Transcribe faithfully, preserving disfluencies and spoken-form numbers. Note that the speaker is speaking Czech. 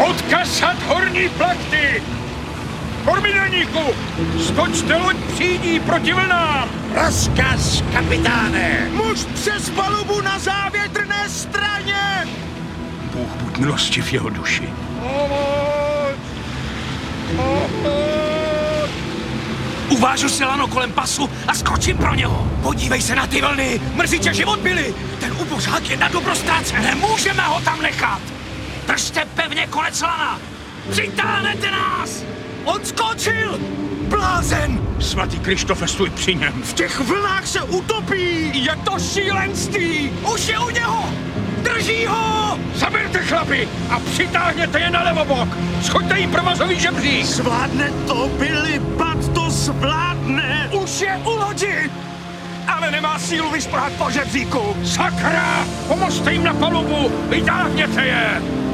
Odkasat horní plachty! Kormidelníku, stočte loď přídí proti vlnám! Rozkaz, kapitáne! Muž přes palubu na závětrné straně! Bůh buď milostiv jeho duši. Uvážu si lano kolem pasu a skočím pro něho. Podívej se na ty vlny, mrzí tě život, Billy. Ten ubožák je na dobro ztrácen. Nemůžeme ho tam nechat. Držte pevně konec lana. Přitáhnete nás. On skočil. Blázen. Svatý Krištofe, stůj při něm. V těch vlnách se utopí! Je to šílenství. Už je u něho. Drží ho. Zaberte chlapi a přitáhněte je na levobok. Schoďte jim provazový žebřík. Zvládne to, Billy, Bat to zvládne! Už je u lodi. Ale nemá sílu vyšplhat po žebříku. Sakra! Pomozte jim na palubu! Vytáhněte je!